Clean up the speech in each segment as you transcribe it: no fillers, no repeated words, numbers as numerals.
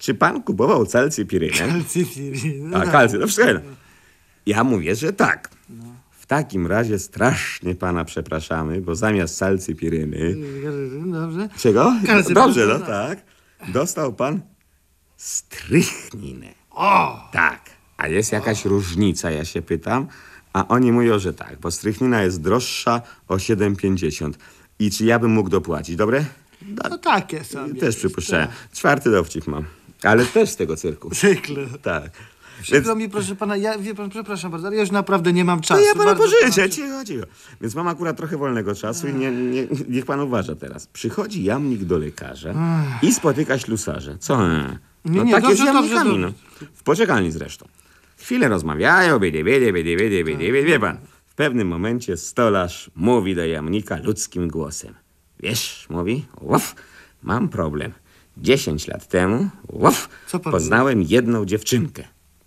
czy pan kupował calcypirynę? Calcypirynę. Tak, calcy, no wszystko jedno. Ja mówię, że tak. W takim razie strasznie pana przepraszamy, bo zamiast calcypiryny... Dobrze. Czego? Calcypirynę. Dobrze, no tak. Dostał pan strychninę. O! Tak. A jest jakaś różnica, ja się pytam. A oni mówią, że tak, bo strychnina jest droższa o 7,50. I czy ja bym mógł dopłacić, dobre? No takie sobie. Też przypuszczałem. 4. dowcip mam. Ale też z tego cyrku. Cykle. Tak. Przykro mi, proszę pana, wie pan, przepraszam bardzo, ale ja już naprawdę nie mam czasu. To ja pana Bardzo pożyczę, cicho. Więc mam akurat trochę wolnego czasu i niech pan uważa teraz. Przychodzi jamnik do lekarza i spotyka ślusarza. Co? Nie, tak jest z dobrze, jamnikami, no. W poczekalni zresztą. Chwilę rozmawiają, wie pan. W pewnym momencie stolarz mówi do jamnika ludzkim głosem. Wiesz, mówi, mam problem. 10 lat temu, Co pan poznałem jedną dziewczynkę.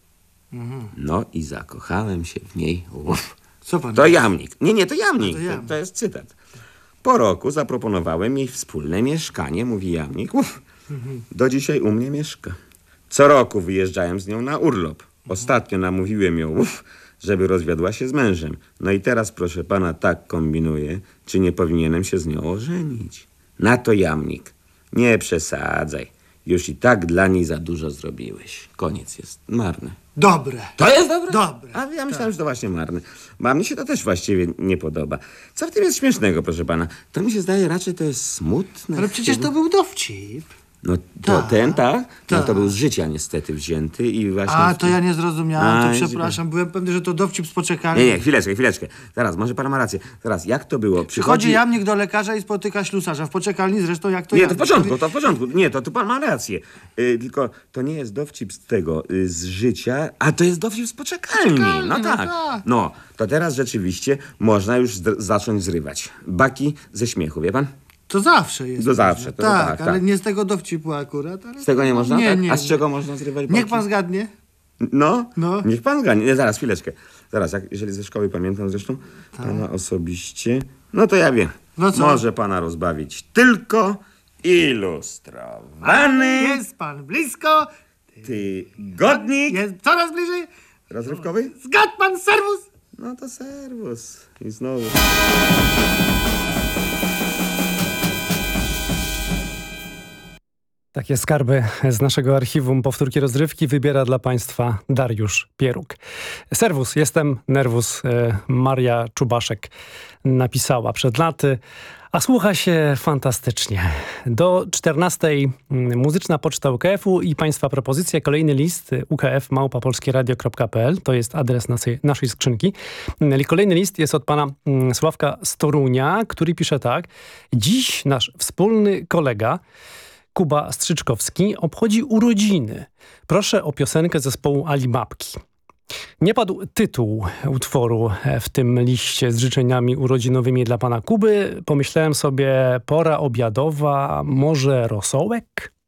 No i zakochałem się w niej. Co pan To jamnik. Nie, to jamnik. to jamnik. To jest cytat. Po roku zaproponowałem jej wspólne mieszkanie, mówi jamnik. Do dzisiaj u mnie mieszka. Co roku wyjeżdżałem z nią na urlop. Ostatnio namówiłem ją, żeby rozwiodła się z mężem. No i teraz, proszę pana, tak kombinuję, czy nie powinienem się z nią ożenić. Na to jamnik. Nie przesadzaj. Już i tak dla niej za dużo zrobiłeś. Koniec jest. Marne. Dobre. To jest dobre? Dobre. A ja myślałem, że to właśnie marne. Bo mnie się to też właściwie nie podoba. Co w tym jest śmiesznego, proszę pana? To mi się zdaje, raczej to jest smutne. Ale przecież to był dowcip. No to Tak. ten, tak? No Tak. to był z życia niestety wzięty i właśnie... A, to ja nie zrozumiałem, to A, przepraszam. Byłem pewny, że to dowcip z poczekalni. Nie, chwileczkę. Zaraz, może pan ma rację. Zaraz, jak to było? Przychodzi jamnik do lekarza i spotyka ślusarza. W poczekalni zresztą jak to Nie, jamnik. to w porządku. Nie, to pan ma rację. Tylko to nie jest dowcip z tego, z życia, a to jest dowcip z poczekalni. Poczekalni, No no tak. tak. No, to teraz rzeczywiście można już zacząć zrywać. Baki ze śmiechu, wie pan? To zawsze jest. To zawsze, to tak, ale tak. nie z tego dowcipu akurat. Ale... Z tego nie można? Nie, tak? nie. A z czego można zrywać baki? Niech pan zgadnie. No, No. niech pan zgadnie. Nie, zaraz, chwileczkę. Zaraz, jeżeli ze szkoły pamiętam zresztą, pana osobiście, no to ja wiem. No co? Może pana rozbawić tylko ilustrowany Jest pan blisko. tygodnik Jest coraz bliżej. rozrywkowy. Zgadł pan, serwus. No to serwus. I znowu. Takie skarby z naszego archiwum Powtórki Rozrywki wybiera dla Państwa Dariusz Pieruk. Serwus, jestem nerwus. Maria Czubaszek napisała przed laty, a słucha się fantastycznie. Do 14:00 muzyczna poczta UKF-u i Państwa propozycje. Kolejny list ukf@polskieradio.pl. To jest adres naszej skrzynki. Kolejny list jest od pana Sławka z Torunia, który pisze tak. Dziś nasz wspólny kolega Kuba Strzyczkowski obchodzi urodziny. Proszę o piosenkę zespołu Ali Babki. Nie padł tytuł utworu w tym liście z życzeniami urodzinowymi dla pana Kuby. Pomyślałem sobie, pora obiadowa, może rosołek?